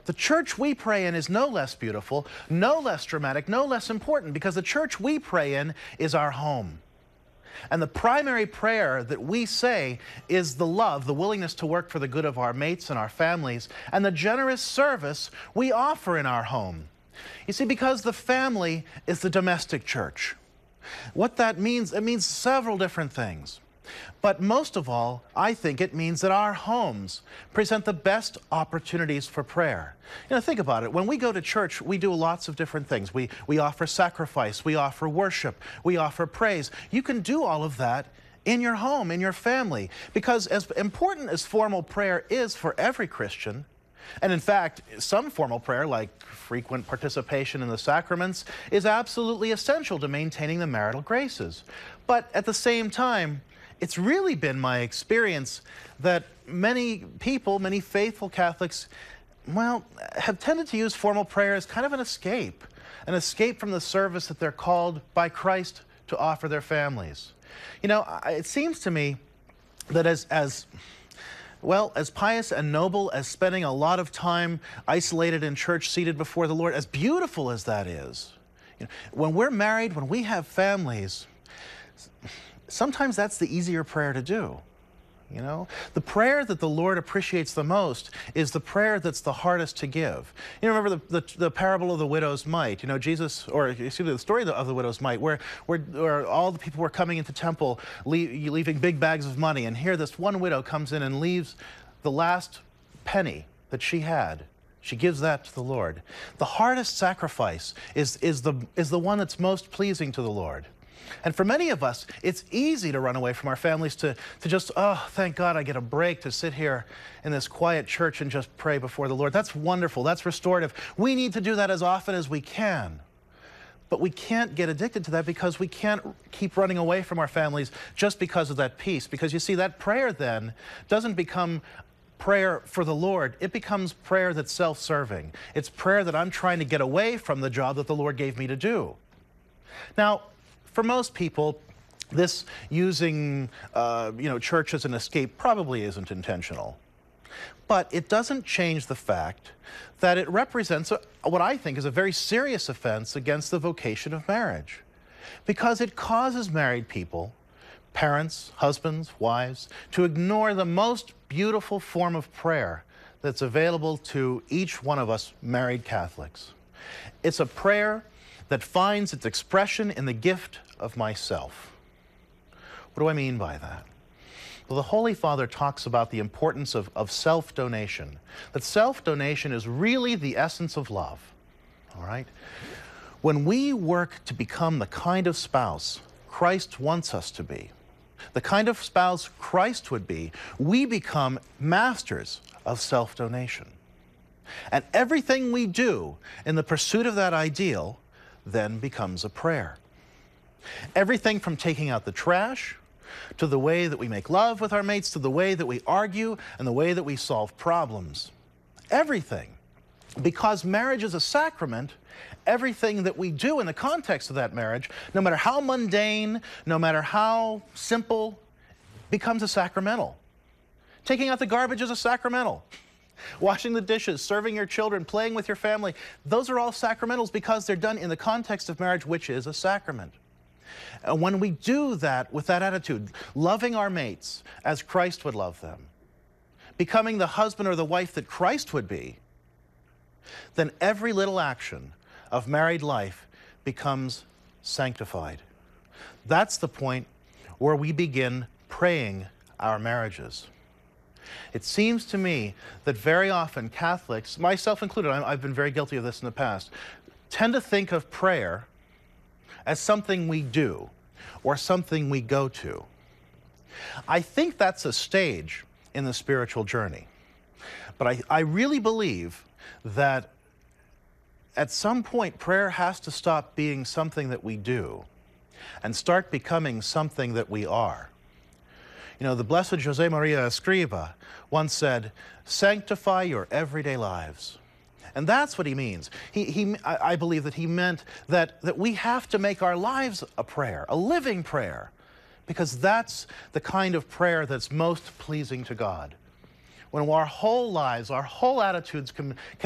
the church we pray in is no less beautiful, no less dramatic, no less important, because the church we pray in is our home. And the primary prayer that we say is the love, the willingness to work for the good of our mates and our families, and the generous service we offer in our home. You see, because the family is the domestic church. What that means, it means several different things. But most of all, I think it means that our homes present the best opportunities for prayer. You know, think about it. When we go to church, we do lots of different things. We offer sacrifice, we offer worship, we offer praise. You can do all of that in your home, in your family, because as important as formal prayer is for every Christian, and in fact, some formal prayer, like frequent participation in the sacraments, is absolutely essential to maintaining the marital graces. But at the same time, it's really been my experience that many people, many faithful Catholics, well, have tended to use formal prayer as kind of an escape from the service that they're called by Christ to offer their families. You know, it seems to me that as pious and noble as spending a lot of time isolated in church, seated before the Lord, as beautiful as that is, you know, when we're married, when we have families, sometimes that's the easier prayer to do. You know, the prayer that the Lord appreciates the most is the prayer that's the hardest to give. You know, remember the parable of the widow's mite. You know, the story of the widow's mite, where all the people were coming into temple, leaving big bags of money, and here this one widow comes in and leaves the last penny that she had. She gives that to the Lord. The hardest sacrifice is the one that's most pleasing to the Lord. And for many of us, it's easy to run away from our families to just, oh, thank God I get a break to sit here in this quiet church and just pray before the Lord. That's wonderful. That's restorative. We need to do that as often as we can. But we can't get addicted to that because we can't keep running away from our families just because of that peace. Because you see, that prayer then doesn't become prayer for the Lord. It becomes prayer that's self-serving. It's prayer that I'm trying to get away from the job that the Lord gave me to do. Now, for most people, this using church as an escape probably isn't intentional. But it doesn't change the fact that it represents what I think is a very serious offense against the vocation of marriage, because it causes married people, parents, husbands, wives, to ignore the most beautiful form of prayer that's available to each one of us married Catholics. It's a prayer that finds its expression in the gift of myself. What do I mean by that? Well, the Holy Father talks about the importance of self-donation, that self-donation is really the essence of love, all right? When we work to become the kind of spouse Christ wants us to be, the kind of spouse Christ would be, we become masters of self-donation. And everything we do in the pursuit of that ideal then becomes a prayer. Everything from taking out the trash, to the way that we make love with our mates, to the way that we argue, and the way that we solve problems. Everything. Because marriage is a sacrament, everything that we do in the context of that marriage, no matter how mundane, no matter how simple, becomes a sacramental. Taking out the garbage is a sacramental. Washing the dishes, serving your children, playing with your family, those are all sacramentals because they're done in the context of marriage, which is a sacrament. And when we do that with that attitude, loving our mates as Christ would love them, becoming the husband or the wife that Christ would be, then every little action of married life becomes sanctified. That's the point where we begin praying our marriages. It seems to me that very often Catholics, myself included, I've been very guilty of this in the past, tend to think of prayer as something we do or something we go to. I think that's a stage in the spiritual journey. But I really believe that at some point prayer has to stop being something that we do and start becoming something that we are. You know, the Blessed José María Escrivá once said, "Sanctify your everyday lives." And that's what he means. I believe that he meant that we have to make our lives a prayer, a living prayer, because that's the kind of prayer that's most pleasing to God. When our whole lives, our whole attitudes can